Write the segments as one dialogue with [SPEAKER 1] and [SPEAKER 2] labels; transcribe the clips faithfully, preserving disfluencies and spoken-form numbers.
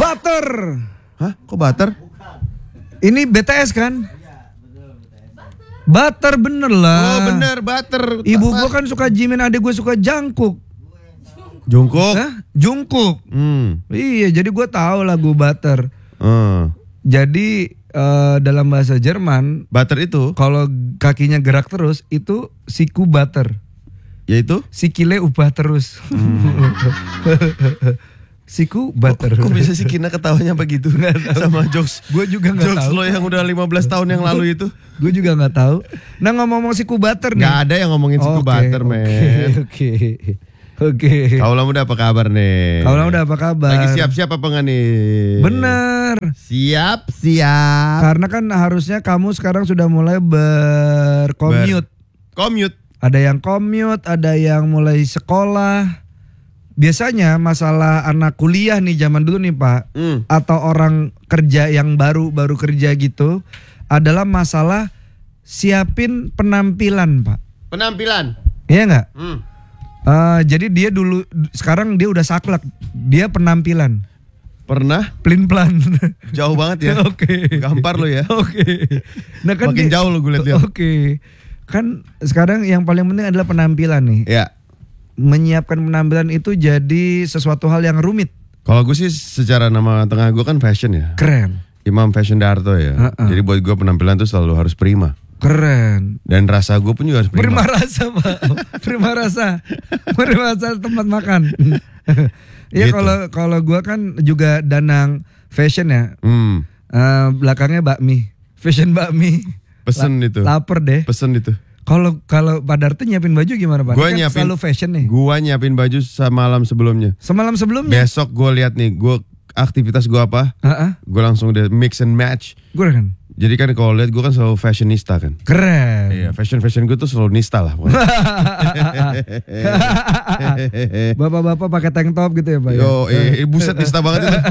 [SPEAKER 1] Butter.
[SPEAKER 2] Hah? Kok butter?
[SPEAKER 1] Ini B T S kan? Butter bener lah.
[SPEAKER 2] Oh bener butter.
[SPEAKER 1] Ibu gue kan suka Jimin, adik gue suka Jungkook.
[SPEAKER 2] Jungkook?
[SPEAKER 1] Hah? Jungkook.
[SPEAKER 2] Hmm.
[SPEAKER 1] Iya, jadi gue tahu lagu Butter.
[SPEAKER 2] Hmm.
[SPEAKER 1] Jadi uh, dalam bahasa Jerman,
[SPEAKER 2] butter itu
[SPEAKER 1] kalau kakinya gerak terus itu siku butter.
[SPEAKER 2] Yaitu?
[SPEAKER 1] Sikile ubah terus. Hmm. Siku butter.
[SPEAKER 2] Kok, kok bisa sih Kina ketawanya begitu sama jokes?
[SPEAKER 1] Gue juga nggak tahu.
[SPEAKER 2] Jokes lo yang udah lima belas tahun yang lalu itu.
[SPEAKER 1] Gue juga nggak tahu. Nah ngomong-ngomong siku butter nih.
[SPEAKER 2] Gak ada yang ngomongin siku
[SPEAKER 1] okay,
[SPEAKER 2] butter
[SPEAKER 1] okay,
[SPEAKER 2] men.
[SPEAKER 1] Oke oke.
[SPEAKER 2] Kaulah muda apa kabar nih?
[SPEAKER 1] Kaulah muda apa kabar?
[SPEAKER 2] Lagi siap-siap apa nggak nih?
[SPEAKER 1] Bener.
[SPEAKER 2] Siap siap.
[SPEAKER 1] Karena kan harusnya kamu sekarang sudah mulai bercommute.
[SPEAKER 2] Commute.
[SPEAKER 1] Ada yang commute, ada yang mulai sekolah. Biasanya masalah anak kuliah nih zaman dulu nih Pak, mm. atau orang kerja yang baru baru kerja gitu, adalah masalah siapin penampilan Pak.
[SPEAKER 2] Penampilan?
[SPEAKER 1] Iya nggak?
[SPEAKER 2] Mm.
[SPEAKER 1] Uh, jadi dia dulu, sekarang dia udah saklek, dia penampilan.
[SPEAKER 2] Pernah?
[SPEAKER 1] Plin plan.
[SPEAKER 2] Jauh banget ya.
[SPEAKER 1] Oke. Okay.
[SPEAKER 2] Gampar lo ya.
[SPEAKER 1] Oke. Okay. Nah kan
[SPEAKER 2] makin dia, jauh lo gue liat ya.
[SPEAKER 1] Oke. Okay. Kan sekarang yang paling penting adalah penampilan nih.
[SPEAKER 2] Ya.
[SPEAKER 1] Menyiapkan penampilan itu jadi sesuatu hal yang rumit.
[SPEAKER 2] Kalau gue sih secara nama tengah gue kan fashion ya.
[SPEAKER 1] Keren.
[SPEAKER 2] Imam Fashion Darto ya. Uh-uh. Jadi buat gue penampilan tuh selalu harus prima.
[SPEAKER 1] Keren.
[SPEAKER 2] Dan rasa gue pun juga harus prima.
[SPEAKER 1] Prima rasa Pak. Prima rasa. Prima rasa tempat makan. Ya gitu. kalau kalau gue kan juga danang fashion ya. Hmm. Uh, belakangnya bakmi. Fashion bakmi.
[SPEAKER 2] Pesen La- itu.
[SPEAKER 1] Laper deh.
[SPEAKER 2] Pesen itu.
[SPEAKER 1] Kalau kalau Pak Darto nyiapin baju gimana Pak?
[SPEAKER 2] Gua
[SPEAKER 1] kan
[SPEAKER 2] nyiapin,
[SPEAKER 1] selalu fashion nih.
[SPEAKER 2] Gua nyiapin baju semalam sebelumnya.
[SPEAKER 1] Semalam sebelumnya?
[SPEAKER 2] Besok gue lihat nih, gue aktivitas gue apa? Uh-uh. Gue langsung deh mix and match.
[SPEAKER 1] Gue kan.
[SPEAKER 2] Jadi kan kalau lihat gue kan selalu fashionista kan.
[SPEAKER 1] Keren.
[SPEAKER 2] Iya, fashion fashion gue tuh selalu nista lah.
[SPEAKER 1] Bapak-bapak pakai tank top gitu ya Pak?
[SPEAKER 2] Yo, eh, buset nista banget itu.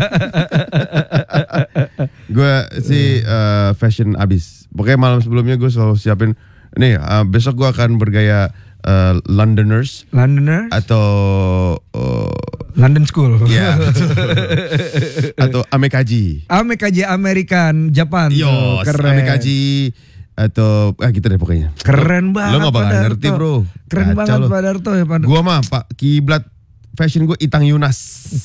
[SPEAKER 2] Gue sih uh, fashion abis. Pokoknya malam sebelumnya gue selalu siapin. Nih uh, besok gue akan bergaya uh, Londoners,
[SPEAKER 1] Londoners
[SPEAKER 2] atau uh,
[SPEAKER 1] London School,
[SPEAKER 2] ya, atau Amekaji,
[SPEAKER 1] Amekaji American Japan,
[SPEAKER 2] yo,
[SPEAKER 1] keren.
[SPEAKER 2] Amekaji atau ah gitu deh pokoknya.
[SPEAKER 1] Keren banget.
[SPEAKER 2] Lo nggak bakal ngerti bro.
[SPEAKER 1] Keren Gacau banget lo. Pak Darto ya Pak.
[SPEAKER 2] Gua mah Pak kiblat fashion gue Itang Yunas.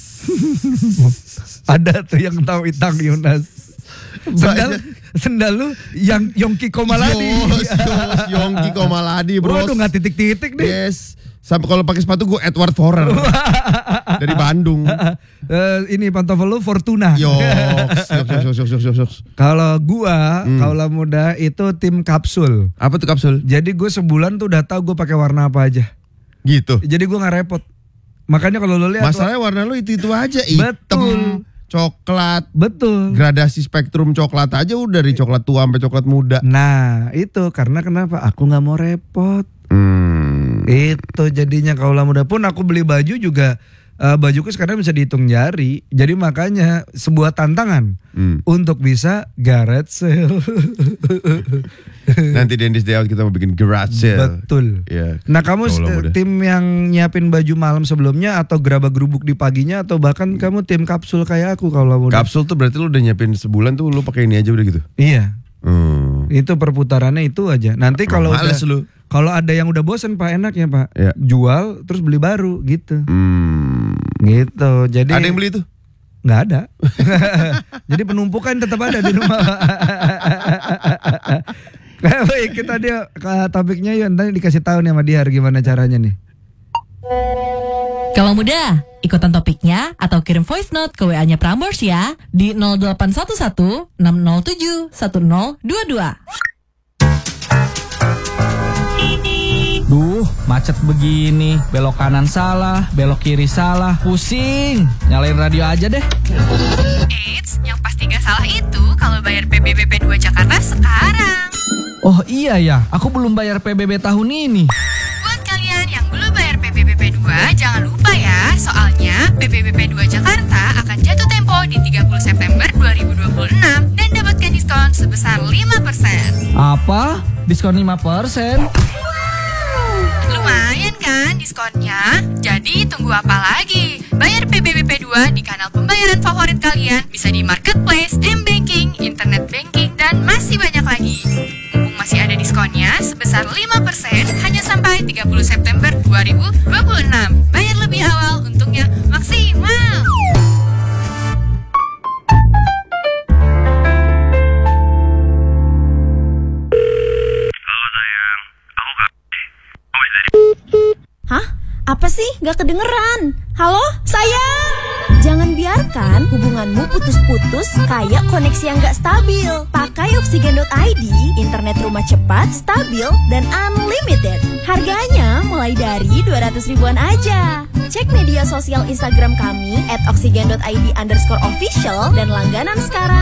[SPEAKER 1] Ada tuh yang tahu Itang Yunas. Sendal, sendal lu yang Yongki Komaladi.
[SPEAKER 2] Yos, yos, Yongki Komaladi bro.
[SPEAKER 1] Waduh nggak titik-titik nih.
[SPEAKER 2] Yes. Sampai kalau pakai sepatu gue Edward Forer dari Bandung.
[SPEAKER 1] Uh, ini pantofel lu Fortuna.
[SPEAKER 2] Yoks, yoks, yoks, yoks, yoks, yoks.
[SPEAKER 1] Kalau gua, hmm. kaulah muda itu tim kapsul.
[SPEAKER 2] Apa tuh kapsul?
[SPEAKER 1] Jadi gue sebulan tuh udah tahu gue pakai warna apa aja.
[SPEAKER 2] Gitu.
[SPEAKER 1] Jadi gue nggak repot. Makanya kalau lo lihat.
[SPEAKER 2] Masalahnya warna lu itu itu aja. Hitam,
[SPEAKER 1] betul.
[SPEAKER 2] Coklat.
[SPEAKER 1] Betul.
[SPEAKER 2] Gradasi spektrum coklat aja udah dari coklat tua sampai coklat muda.
[SPEAKER 1] Nah itu karena kenapa? Aku nggak mau repot.
[SPEAKER 2] Hmm.
[SPEAKER 1] Itu jadinya kaulah muda pun aku beli baju juga uh, bajuku sekarang bisa dihitung jari. Jadi makanya sebuah tantangan hmm. untuk bisa garage sale.
[SPEAKER 2] Nanti di Endis Day Out kita mau bikin garage sale.
[SPEAKER 1] Betul.
[SPEAKER 2] Ya,
[SPEAKER 1] nah kamu tim yang nyiapin baju malam sebelumnya atau gerabak-gerubuk di paginya atau bahkan kamu tim kapsul kayak aku kaulah muda.
[SPEAKER 2] Kapsul tuh berarti lu udah nyiapin sebulan tuh lu pakai ini aja udah gitu.
[SPEAKER 1] Iya.
[SPEAKER 2] Hmm.
[SPEAKER 1] Itu perputarannya itu aja. Nanti kalau
[SPEAKER 2] males lu.
[SPEAKER 1] Kalau ada yang udah bosen Pak enaknya Pak
[SPEAKER 2] ya.
[SPEAKER 1] Jual terus beli baru gitu.
[SPEAKER 2] Hmm.
[SPEAKER 1] Gitu. Jadi
[SPEAKER 2] ada yang beli itu?
[SPEAKER 1] Nggak ada. Jadi penumpukan tetap ada di rumah. Baik kita dia ke topiknya yuk nanti dikasih tahu nih sama Diar gimana caranya nih.
[SPEAKER 3] Kalau muda ikutan topiknya atau kirim voice note ke W A-nya Prambors ya di nol delapan satu satu enam nol tujuh satu nol dua dua.
[SPEAKER 4] Duh, macet begini, belok kanan salah, belok kiri salah, pusing. Nyalain radio aja deh.
[SPEAKER 5] Eits, yang pasti gak salah itu kalau bayar P B B P dua Jakarta sekarang.
[SPEAKER 4] Oh iya ya, aku belum bayar P B B tahun ini.
[SPEAKER 5] Buat kalian yang belum bayar P B B P dua, jangan lupa ya, soalnya P B B P dua Jakarta akan jatuh tempo di tiga puluh September dua ribu dua puluh enam dan dapatkan diskon sebesar lima persen.
[SPEAKER 4] Apa? Diskon lima persen?
[SPEAKER 5] Lumayan kan diskonnya? Jadi tunggu apa lagi? Bayar P B B P dua di kanal pembayaran favorit kalian, bisa di marketplace, m-banking, internet banking, dan masih banyak lagi. Mumpung masih ada diskonnya sebesar lima persen hanya sampai tiga puluh September dua ribu dua puluh enam. Bayar lebih awal, untungnya maksimal.
[SPEAKER 6] Hah? Apa sih? Gak kedengeran. Halo? Sayang? Jangan biarkan hubunganmu putus-putus kayak koneksi yang gak stabil. Pakai oksigen dot i d, internet rumah cepat, stabil, dan unlimited. Harganya mulai dari dua ratus ribuan aja. Cek media sosial Instagram kami at oksigen dot i d underscore official dan langganan sekarang.